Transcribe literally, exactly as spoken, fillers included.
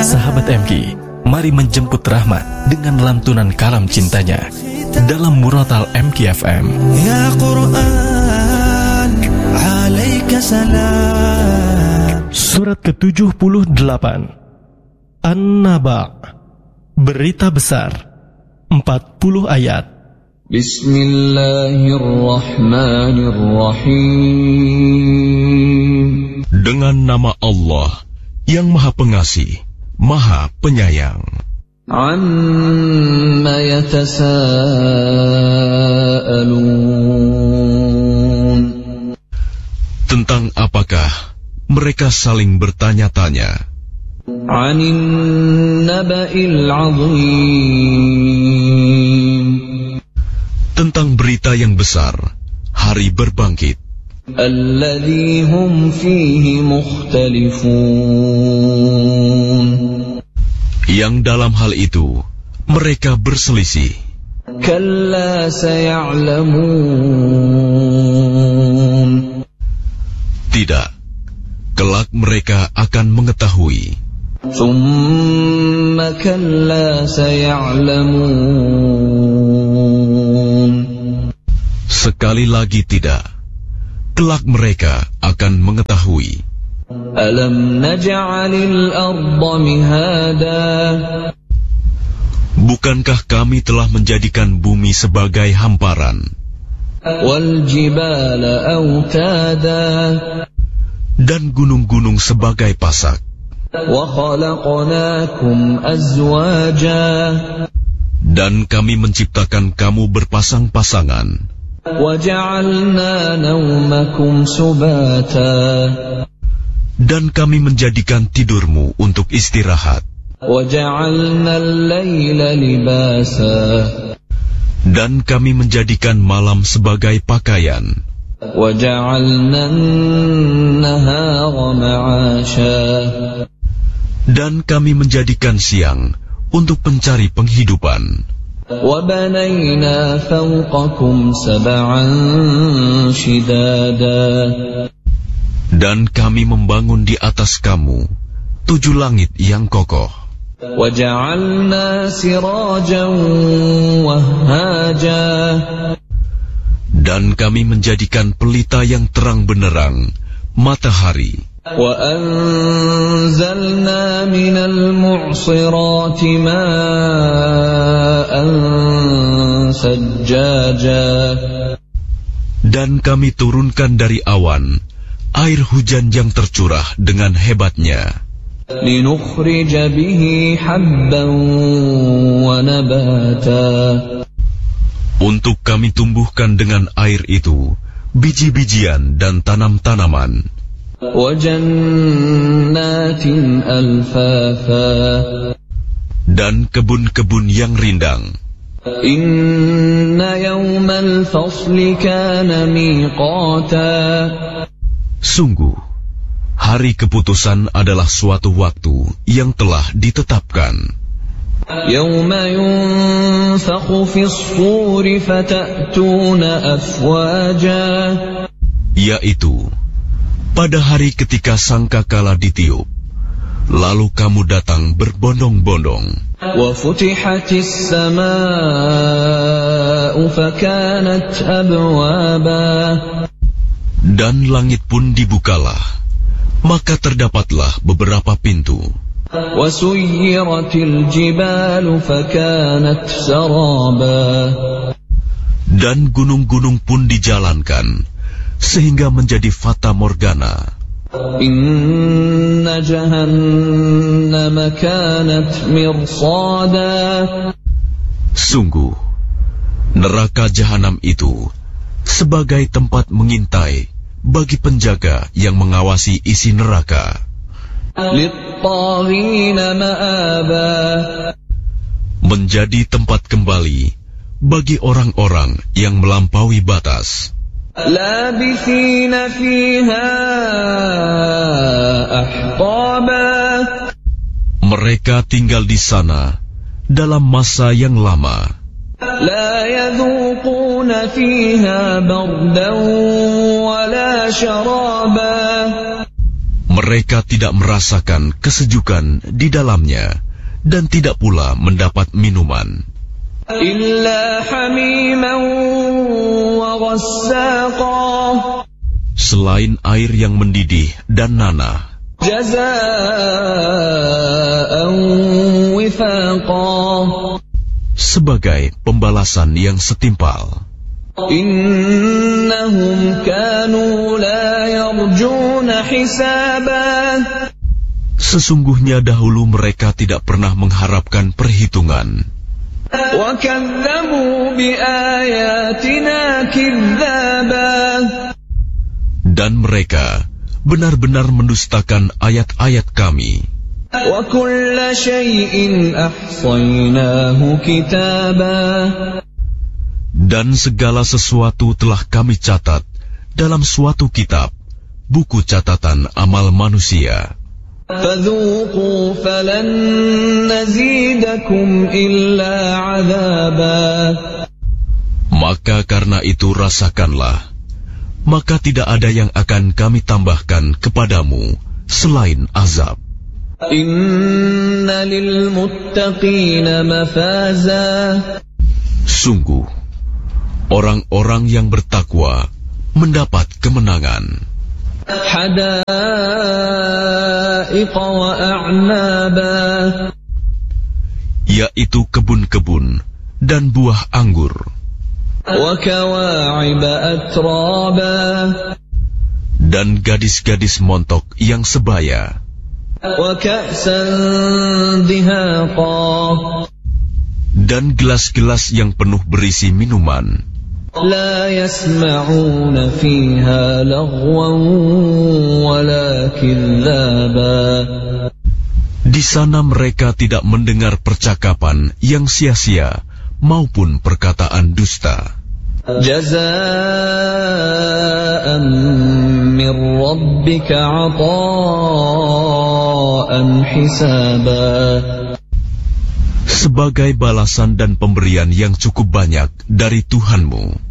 Sahabat M K, mari menjemput rahmat dengan lantunan kalam cintanya dalam Murotal M K F M. Ya Quran, alaika salam. Surat ke tujuh puluh delapan, An-Naba, berita besar, empat puluh ayat. Bismillahirrahmanirrahim. Dengan nama Allah yang Maha Pengasih, Maha Penyayang. Amma yatasaalun. Tentang apakah mereka saling bertanya-tanya? Anin naba'il 'azim. Tentang berita yang besar, hari berbangkit. Alladzi hum fihi mukhtalifun. Yang dalam hal itu mereka berselisih. Kalla saya'lamun. Tidak, kelak mereka akan mengetahui. Tsumma kalla saya'lamun. Sekali lagi tidak, kelak mereka akan mengetahui. Alam naj'alil arda mihada. Bukankah kami telah menjadikan bumi sebagai hamparan? Wal jibala autada. Dan gunung-gunung sebagai pasak. Wa khalaqnakum azwaja. Dan kami menciptakan kamu berpasang-pasangan. وَجَعَلْنَا نَوْمَكُمْ سُبَاتًا. Dan kami menjadikan tidurmu untuk istirahat. وَجَعَلْنَا اللَّيْلَ لِبَاسًا. Dan kami menjadikan malam sebagai pakaian. وَجَعَلْنَا النَّهَارَ مَعَاشًا. Dan kami menjadikan siang untuk mencari penghidupan. وَبَنَيْنَا فَوْقَكُمْ سَبْعًا شِدَادًا. Dan kami membangun di atas kamu tujuh langit yang kokoh. وَجَعَلْنَا سِرَاجًا وَهَّاجًا. Dan kami menjadikan pelita yang terang benderang, matahari. وَأَنزَلْنَا مِنَ الْمُعْصِرَاتِ مَاءً ثَجَّاجًا. Dan kami turunkan dari awan air hujan yang tercurah dengan hebatnya. لِنُخْرِجَ بِهِ حَبًّا وَنَبَاتًا. Untuk kami tumbuhkan dengan air itu biji-bijian dan tanam-tanaman. وَجَنَّاتٍ أَلْفَافًا. Dan kebun-kebun yang rindang. إِنَّ يَوْمَ الْفَصْلِ كَانَ مِيقَاتًا. Sungguh, hari keputusan adalah suatu waktu yang telah ditetapkan. يَوْمَ يُنفَخُ فِي الصُّورِ فَتَأْتُونَ أَفْوَاجًا. Yaitu pada hari ketika sangkakala ditiup, lalu kamu datang berbondong-bondong. وَفُتِحَتِ السَّمَاءُ فَكَانَتْ أَبْوَابًا. Dan langit pun dibukalah, maka terdapatlah beberapa pintu. وَسُيِّرَتِ الْجِبَالُ فَكَانَتْ سَرَابًا. Dan gunung-gunung pun dijalankan sehingga menjadi fata morgana. Inna jahannam kanat mirsada. Sungguh, neraka jahanam itu sebagai tempat mengintai bagi penjaga yang mengawasi isi neraka. Lit-taghina ma'aba. Menjadi tempat kembali bagi orang-orang yang melampaui batas. Labithina fiha ahqaba. Mereka tinggal di sana dalam masa yang lama. La yadhuquna fiha bardan wala sharaba. Mereka tidak merasakan kesejukan di dalamnya dan tidak pula mendapat minuman. إلا حميما وغساقا Selain air yang mendidih dan nanah, جزاء وفاقا sebagai pembalasan yang setimpal. إنهم كانوا لا يرجون حسابا Sesungguhnya dahulu mereka tidak pernah mengharapkan perhitungan. وكذبوا بآياتنا كذابا Dan mereka benar-benar mendustakan ayat-ayat kami. وكل شيء أحصيناه كتابا Dan segala sesuatu telah kami catat dalam suatu kitab, buku catatan amal manusia. فذوقوا فلن نزيدكم إلا عذابا Maka karena itu rasakanlah, maka tidak ada yang akan kami tambahkan kepadamu selain azab. إن للمتقين مفازا Sungguh, orang-orang yang bertakwa mendapat kemenangan. حدائق وأعنابا Yaitu kebun-kebun dan buah anggur, وكواعب أترابا dan gadis-gadis montok yang sebaya, وكأسا دهاقا dan gelas-gelas yang penuh berisi minuman. لا يسمعون فيها لغوا ولا كذابا Di sana mereka tidak mendengar percakapan yang sia-sia maupun perkataan dusta. جزاء من ربك عطاء حسابا Sebagai balasan dan pemberian yang cukup banyak dari Tuhanmu.